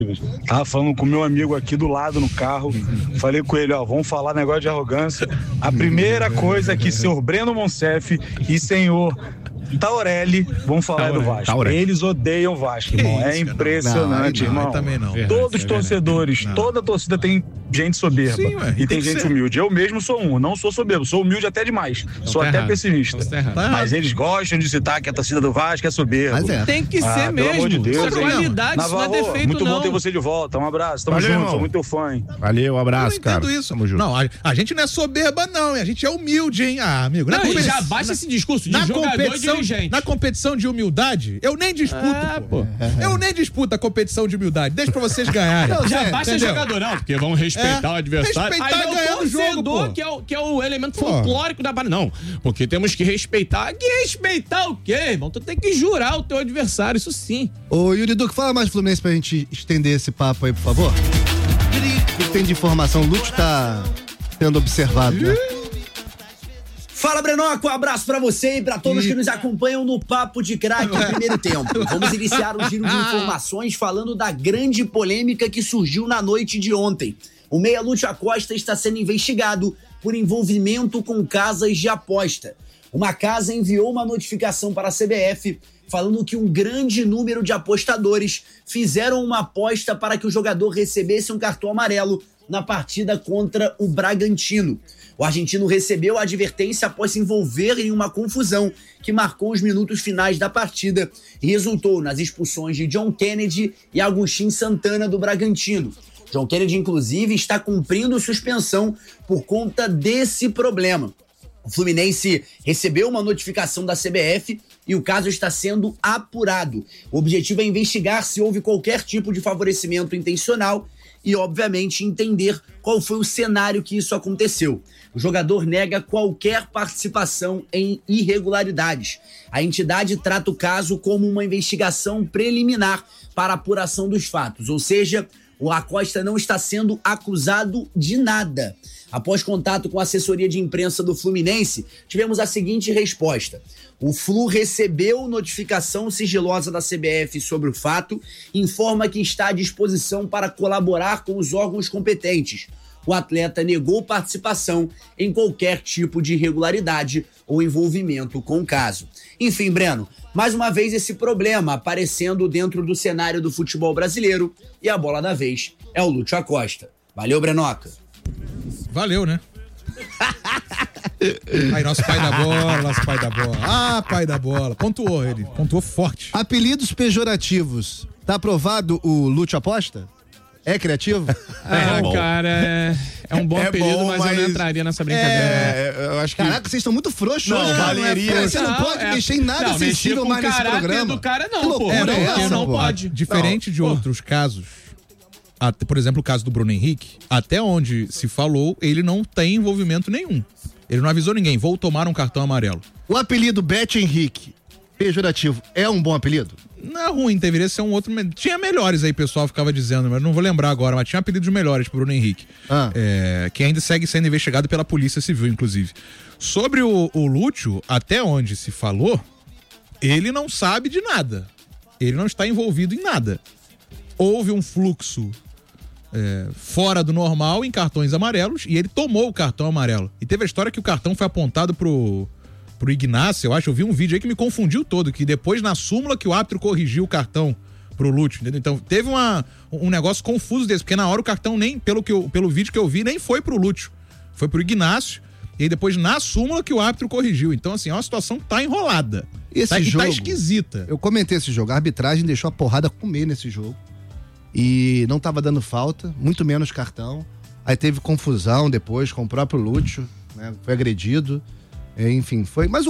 Tava falando com meu amigo aqui do lado no carro, falei com ele, vamos falar negócio de arrogância. A primeira coisa que senhor Breno Monsef e senhor Taurelli vão falar do Vasco. Eles odeiam o Vasco, irmão. É impressionante, irmão. Também não. Todos os torcedores, toda a torcida tem gente soberba. Sim, e tem gente humilde. Eu mesmo sou não sou soberbo, sou humilde até demais. Sou até pessimista. Mas eles gostam de citar que a torcida do Vasco é soberba. Tem que ser mesmo. Pelo amor de Deus. Isso é qualidade, Navarro, isso não é defeito, muito não. bom ter você de volta. Um abraço. Tamo junto, sou muito teu fã, hein? Valeu, um abraço, cara. Isso. Tamo junto. Não, a gente não é soberba, não. A gente é humilde, hein? Amigo. Já baixa esse discurso de jogador e dirigente. Na competição de humildade, eu nem disputo, pô. Eu nem disputo a competição de humildade. Deixa pra vocês ganharem. Já baixa jogador, não, porque vão respeitar o adversário. Respeitar ganhando o jogo, pô. Que é o elemento folclórico da parada. Não, porque temos que respeitar. Que respeitar o quê, irmão? Tu tem que jurar o teu adversário, isso sim. Ô, Yuri Duque, fala mais do Fluminense pra gente estender esse papo aí, por favor. O que tem de informação? O Lúcio tá sendo observado, né? Fala, Brenoco, um abraço pra você e pra todos que nos acompanham no Papo de Craque Primeiro Tempo. Vamos iniciar o giro de informações falando da grande polêmica que surgiu na noite de ontem. O meia Lúcio Acosta está sendo investigado por envolvimento com casas de aposta. Uma casa enviou uma notificação para a CBF falando que um grande número de apostadores fizeram uma aposta para que o jogador recebesse um cartão amarelo na partida contra o Bragantino. O argentino recebeu a advertência após se envolver em uma confusão que marcou os minutos finais da partida e resultou nas expulsões de John Kennedy e Agustin Santana do Bragantino. John Kennedy, inclusive, está cumprindo suspensão por conta desse problema. O Fluminense recebeu uma notificação da CBF e o caso está sendo apurado. O objetivo é investigar se houve qualquer tipo de favorecimento intencional e, obviamente, entender qual foi o cenário que isso aconteceu. O jogador nega qualquer participação em irregularidades. A entidade trata o caso como uma investigação preliminar para a apuração dos fatos, ou seja, o Acosta não está sendo acusado de nada. Após contato com a assessoria de imprensa do Fluminense, tivemos a seguinte resposta. O Flu recebeu notificação sigilosa da CBF sobre o fato, informa que está à disposição para colaborar com os órgãos competentes. O atleta negou participação em qualquer tipo de irregularidade ou envolvimento com o caso. Enfim, Breno, mais uma vez esse problema aparecendo dentro do cenário do futebol brasileiro e a bola da vez é o Lúcio Acosta. Valeu, Brenoca. Valeu, né? Aí, nosso pai da bola, pai da bola. Pontuou ele, pontuou forte. Apelidos pejorativos. Tá aprovado o Lúcio Aposta? É criativo? Cara, é um bom apelido, mas eu não entraria nessa brincadeira. Eu acho que... Caraca, vocês estão muito frouxos. Não, valeria. Você não pode mexer em nada sensível mais nesse programa. Do cara não, pô. Não pode. Diferente de outros casos, por exemplo, o caso do Bruno Henrique, até onde se falou, ele não tem envolvimento nenhum. Ele não avisou ninguém, vou tomar um cartão amarelo. O apelido Bet Henrique, pejorativo, é um bom apelido? Não é ruim, deveria ser um outro. Tinha melhores aí, o pessoal ficava dizendo, mas não vou lembrar agora, mas tinha apelidos melhores pro Bruno Henrique. Que ainda segue sendo investigado pela Polícia Civil, inclusive. Sobre o Lúcio, até onde se falou, ele não sabe de nada. Ele não está envolvido em nada. Houve um fluxo fora do normal em cartões amarelos e ele tomou o cartão amarelo. E teve a história que o cartão foi apontado pro Ignacio, eu acho, eu vi um vídeo aí que me confundiu todo, que depois na súmula que o árbitro corrigiu o cartão pro Lúcio, entendeu? Então teve um negócio confuso desse, porque na hora o cartão nem, pelo vídeo que eu vi, nem foi pro Lúcio, foi pro Ignacio, e aí depois na súmula que o árbitro corrigiu. Então assim, é uma situação que tá enrolada. Esse jogo, tá esquisita. Eu comentei esse jogo, a arbitragem deixou a porrada comer nesse jogo, e não tava dando falta, muito menos cartão, aí teve confusão depois com o próprio Lúcio, né? Foi agredido. Enfim, foi. Mas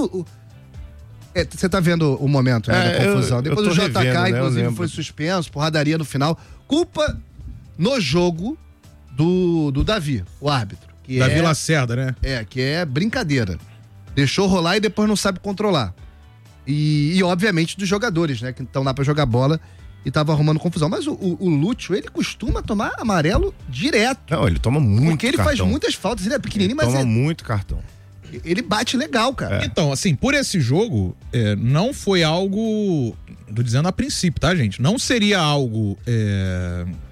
você tá vendo o momento, né, da confusão. Depois o JK, inclusive, foi suspenso, porradaria no final. Culpa no jogo do Davi, o árbitro. Davi Lacerda, né? Que é brincadeira. Deixou rolar e depois não sabe controlar. E obviamente, dos jogadores, né, que estão lá pra jogar bola e tava arrumando confusão. Mas o Lúcio, ele costuma tomar amarelo direto. Não, ele toma muito cartão. Porque ele faz muitas faltas. Ele é pequenininho, mas toma muito cartão. Ele bate legal, cara. Então, assim, por esse jogo, não foi algo... Tô dizendo a princípio, tá, gente? Não seria algo